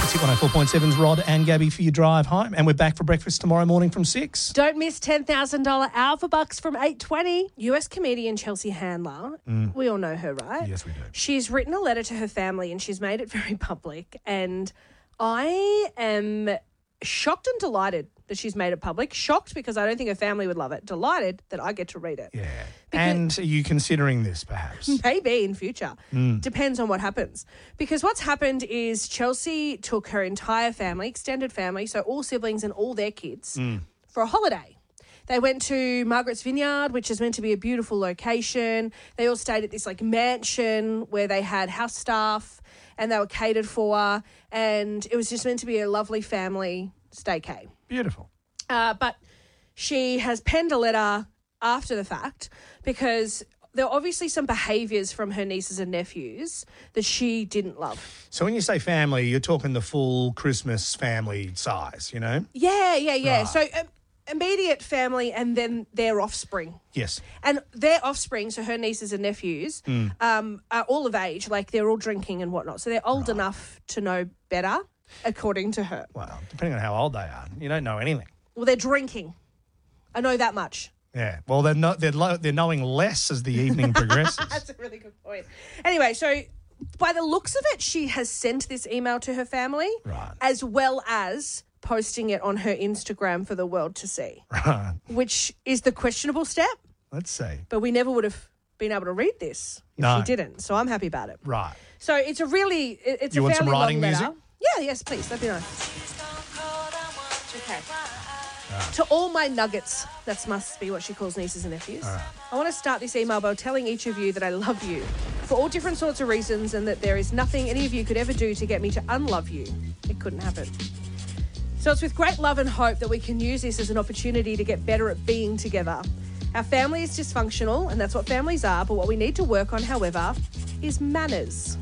It's Hit 104.7's Rod and Gabby for your drive home. And we're back for breakfast tomorrow morning from 6. Don't miss $10,000 Alpha Bucks from 8:20. US comedian Chelsea Handler, we all know her, right? Yes, we do. She's written a letter to her family and she's made it very public. And I am shocked and delighted that she's made it public. Shocked because I don't think her family would love it. Delighted that I get to read it. Yeah. And are you considering this, perhaps? Maybe in future. Depends on what happens. Because what's happened is Chelsea took her entire family, extended family, so all siblings and all their kids, for a holiday. They went to Margaret's Vineyard, which is meant to be a beautiful location. They all stayed at this mansion where they had house staff and they were catered for, and it was just meant to be a lovely family staycay. Beautiful. But she has penned a letter after the fact because there are obviously some behaviours from her nieces and nephews that she didn't love. So when you say family, you're talking the full Christmas family size, you know? Yeah. Right. So immediate family and then their offspring. Yes. And their offspring, so her nieces and nephews, are all of age, they're all drinking and whatnot. So they're old enough to know better, according to her. Well, depending on how old they are, you don't know anything. Well, they're drinking. I know that much. Yeah. Well, they're knowing less as the evening progresses. That's a really good point. Anyway, so by the looks of it, she has sent this email to her family, Right. as well as posting it on her Instagram for the world to see, Right. which is the questionable step. Let's see. But we never would have been able to read this if No. she didn't. So I'm happy about it. Right. So it's a fairly want some writing long letter. music? Yeah, yes, please. That'd be nice. Okay. To all my nuggets, that must be what she calls nieces and nephews. I want to start this email by telling each of you that I love you for all different sorts of reasons and that there is nothing any of you could ever do to get me to unlove you. It couldn't happen. So it's with great love and hope that we can use this as an opportunity to get better at being together. Our family is dysfunctional, and that's what families are, but what we need to work on, however, is manners.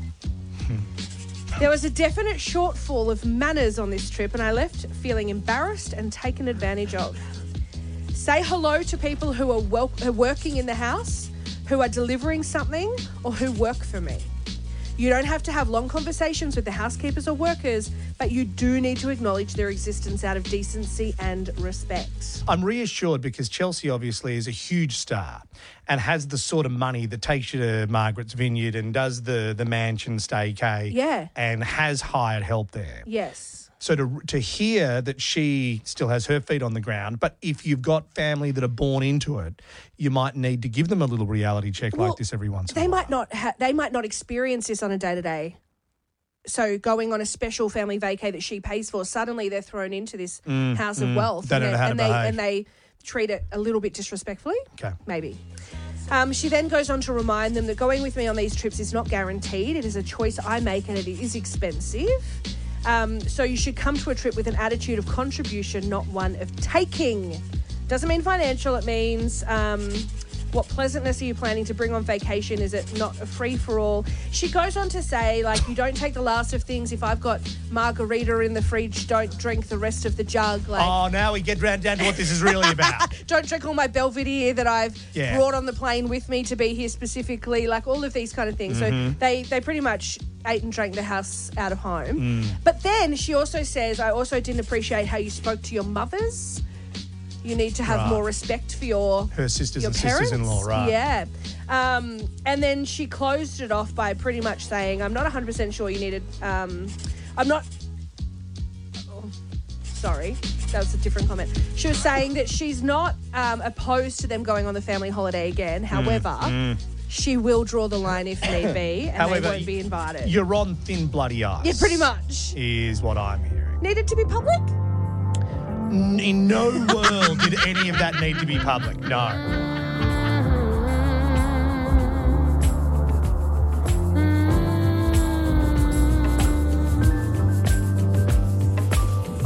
There was a definite shortfall of manners on this trip, and I left feeling embarrassed and taken advantage of. Say hello to people who are working in the house, who are delivering something, or who work for me. You don't have to have long conversations with the housekeepers or workers, but you do need to acknowledge their existence out of decency and respect. I'm reassured because Chelsea obviously is a huge star and has the sort of money that takes you to Margaret's Vineyard and does the mansion staycay. Yeah. And has hired help there. Yes. So to hear that she still has her feet on the ground, but if you've got family that are born into it, you might need to give them a little reality check like this every once in a while. They might not experience this on a day-to-day. So going on a special family vacay that she pays for, suddenly they're thrown into this house of wealth. They don't know how to behave. And they treat it a little bit disrespectfully. Okay. Maybe. She then goes on to remind them that going with me on these trips is not guaranteed. It is a choice I make and it is expensive. So you should come to a trip with an attitude of contribution, not one of taking. Doesn't mean financial. It means what pleasantness are you planning to bring on vacation? Is it not a free-for-all? She goes on to say, you don't take the last of things. If I've got margarita in the fridge, don't drink the rest of the jug. Now we get down to what this is really about. Don't drink all my Belvedere that I've brought on the plane with me to be here specifically. All of these kind of things. So they pretty much ate and drank the house out of home. But then she also says, I also didn't appreciate how you spoke to your mothers. You need to have more respect for her sisters your and parents. sisters-in-law, right? Yeah. And then she closed it off by pretty much saying, I'm not 100% sure you needed... sorry, that was a different comment. She was saying that she's not opposed to them going on the family holiday again. However, she will draw the line if need be, and they won't be invited. You're on thin bloody ice. Yeah, pretty much. Is what I'm hearing. Needed to be public? In no world did any of that need to be public. No.